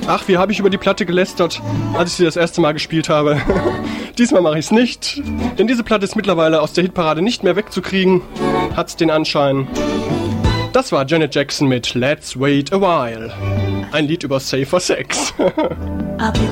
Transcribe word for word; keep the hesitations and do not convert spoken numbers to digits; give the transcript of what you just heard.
Ach, wie habe ich über die Platte gelästert, als ich sie das erste Mal gespielt habe. Diesmal mache ich es nicht, denn diese Platte ist mittlerweile aus der Hitparade nicht mehr wegzukriegen. Hat's den Anschein. Das war Janet Jackson mit Let's Wait a While. Ein Lied über Safer Sex. I'll be